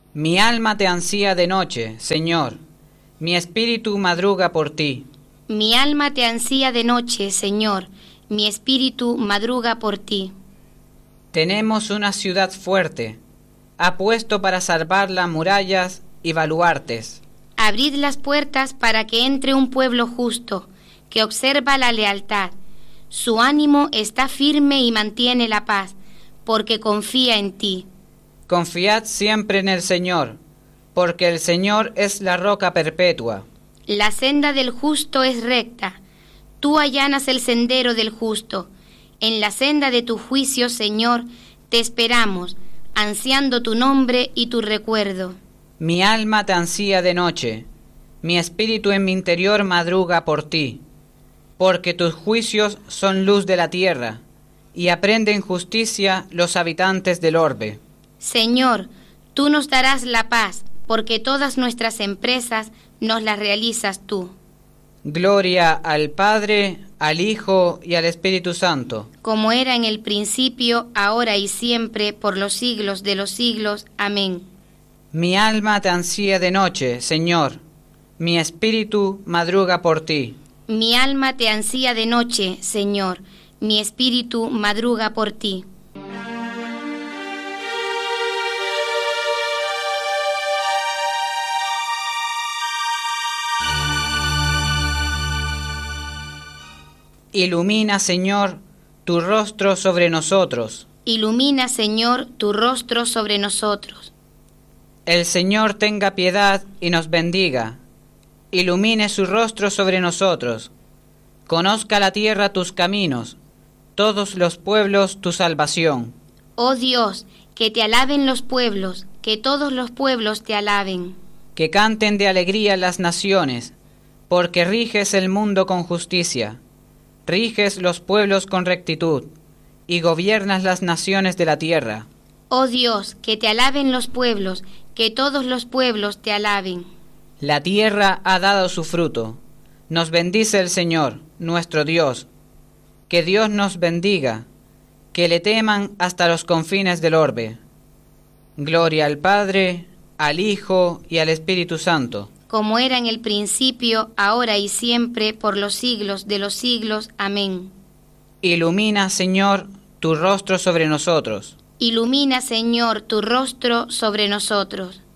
Mi alma te ansía de noche, Señor, mi espíritu madruga por ti. Mi alma te ansía de noche, Señor, mi espíritu madruga por ti. Tenemos una ciudad fuerte, ha puesto para salvarla murallas y baluartes. Abrid las puertas para que entre un pueblo justo, que observa la lealtad. Su ánimo está firme y mantiene la paz, porque confía en ti. Confiad siempre en el Señor, porque el Señor es la roca perpetua. La senda del justo es recta. Tú allanas el sendero del justo. En la senda de tu juicio, Señor, te esperamos, ansiando tu nombre y tu recuerdo. Mi alma te ansía de noche, mi espíritu en mi interior madruga por ti, porque tus juicios son luz de la tierra, y aprenden justicia los habitantes del orbe. Señor, tú nos darás la paz, porque todas nuestras empresas nos las realizas tú. Gloria al Padre, al Hijo y al Espíritu Santo. Como era en el principio, ahora y siempre, por los siglos de los siglos. Amén. Mi alma te ansía de noche, Señor, mi espíritu madruga por ti. Mi alma te ansía de noche, Señor, mi espíritu madruga por ti. Ilumina, Señor, tu rostro sobre nosotros. Ilumina, Señor, tu rostro sobre nosotros. El Señor tenga piedad y nos bendiga. Ilumine su rostro sobre nosotros. Conozca la tierra tus caminos, todos los pueblos tu salvación. Oh Dios, que te alaben los pueblos, que todos los pueblos te alaben. Que canten de alegría las naciones, porque riges el mundo con justicia. Riges los pueblos con rectitud, y gobiernas las naciones de la tierra. Oh Dios, que te alaben los pueblos, que todos los pueblos te alaben. La tierra ha dado su fruto. Nos bendice el Señor, nuestro Dios. Que Dios nos bendiga, que le teman hasta los confines del orbe. Gloria al Padre, al Hijo y al Espíritu Santo. Como era en el principio, ahora y siempre, por los siglos de los siglos. Amén. Ilumina, Señor, tu rostro sobre nosotros. Ilumina, Señor, tu rostro sobre nosotros.